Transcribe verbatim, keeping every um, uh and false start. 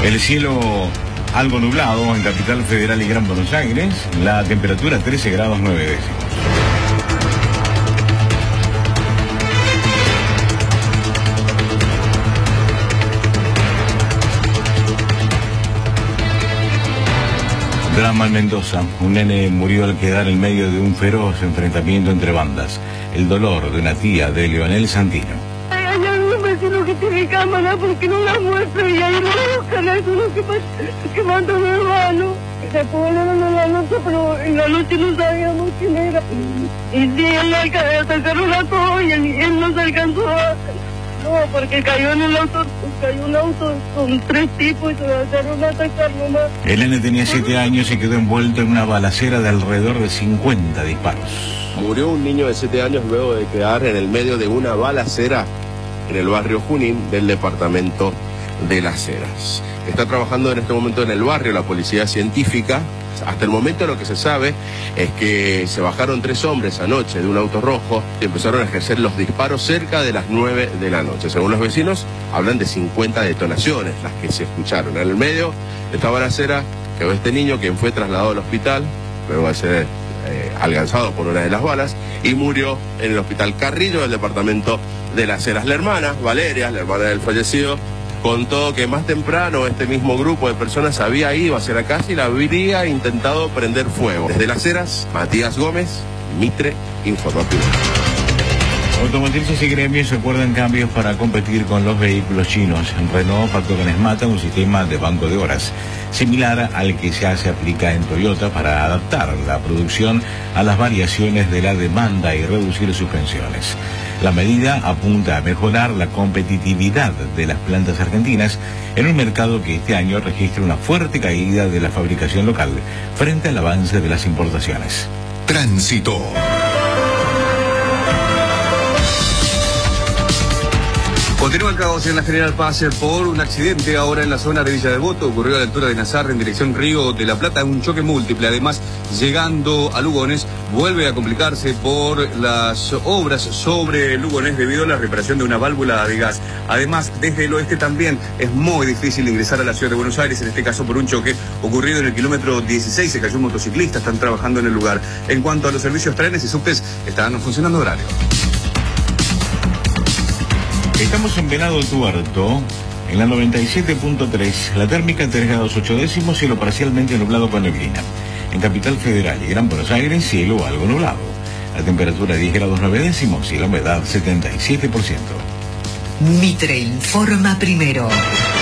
El cielo algo nublado en Capital Federal y Gran Buenos Aires. La temperatura trece grados nueve décimos. Drama en Mendoza. Un nene murió al quedar en medio de un feroz enfrentamiento entre bandas. El dolor de una tía de Leonel Santino. Hay algún vecino que tiene cámara porque no la muestra y ahí no buscan a eso lo que, que manda un hermano. Se ponen en la noche, pero en la noche no sabíamos quién era. Y sí, él sacaron a todo y él, él no se alcanzó a... No, porque cayó en el auto, cayó un auto con tres tipos y se bajaron a atacar nomás. El nene tenía siete años y quedó envuelto en una balacera de alrededor de cincuenta disparos. Murió un niño de siete años luego de quedar en el medio de una balacera en el barrio Junín del departamento de Las Heras. Está trabajando en este momento en el barrio la policía científica. Hasta el momento lo que se sabe es que se bajaron tres hombres anoche de un auto rojo y empezaron a ejercer los disparos cerca de las nueve de la noche. Según los vecinos, hablan de cincuenta detonaciones las que se escucharon. En el medio de esta balacera quedó este niño, quien fue trasladado al hospital luego de ser eh, alcanzado por una de las balas y murió en el hospital Carrillo del departamento de Las Heras. La hermana, Valeria, la hermana del fallecido, contó que más temprano este mismo grupo de personas había ido hacia la casa y la habría intentado prender fuego. Desde Las Heras, Matías Gómez, Mitre Informativo. Automotrices y gremios acuerdan cambios para competir con los vehículos chinos. Renault pactó con Smata un sistema de banco de horas, similar al que ya se aplica en Toyota para adaptar la producción a las variaciones de la demanda y reducir suspensiones. La medida apunta a mejorar la competitividad de las plantas argentinas en un mercado que este año registra una fuerte caída de la fabricación local frente al avance de las importaciones. Tránsito. Continúa el caos en la General Paz por un accidente ahora en la zona de Villa Devoto. Ocurrió a la altura de Nazarre en dirección Río de la Plata, un choque múltiple. Además, llegando a Lugones, vuelve a complicarse por las obras sobre Lugones debido a la reparación de una válvula de gas. Además, desde el oeste también es muy difícil ingresar a la ciudad de Buenos Aires, en este caso por un choque ocurrido en el kilómetro dieciséis. Se cayó un motociclista, están trabajando en el lugar. En cuanto a los servicios trenes y subtes, están funcionando horario. Estamos en Venado Tuerto, en la noventa y siete punto tres, la térmica tres grados ocho décimos, cielo parcialmente nublado con neblina. En Capital Federal y Gran Buenos Aires, cielo algo nublado. La temperatura diez grados nueve décimos y la humedad setenta y siete por ciento. Mitre informa primero.